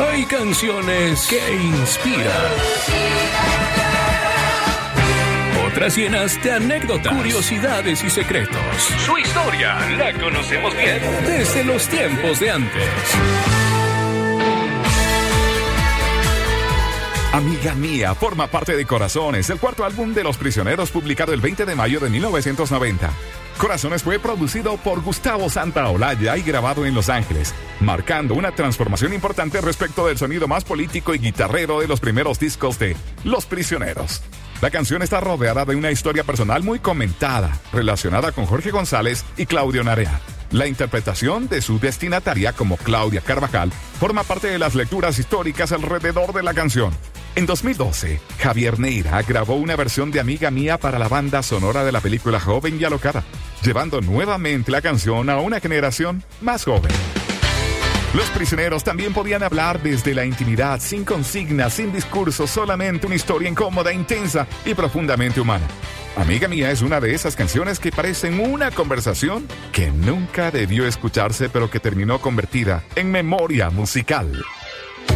Hay canciones que inspiran. Otras llenas de anécdotas, curiosidades y secretos. Su historia la conocemos bien desde los tiempos de antes. Amiga Mía forma parte de Corazones, el cuarto álbum de Los Prisioneros, publicado el 20 de mayo de 1990. Corazones fue producido por Gustavo Santaolalla y grabado en Los Ángeles, marcando una transformación importante respecto del sonido más político y guitarrero de los primeros discos de Los Prisioneros. La canción está rodeada de una historia personal muy comentada, relacionada con Jorge González y Claudio Narea. La interpretación de su destinataria como Claudia Carvajal forma parte de las lecturas históricas alrededor de la canción. En 2012, Javier Neira grabó una versión de Amiga Mía para la banda sonora de la película Joven y Alocada, llevando nuevamente la canción a una generación más joven. Los Prisioneros también podían hablar desde la intimidad, sin consignas, sin discurso, solamente una historia incómoda, intensa y profundamente humana. Amiga Mía es una de esas canciones que parecen una conversación que nunca debió escucharse, pero que terminó convertida en memoria musical.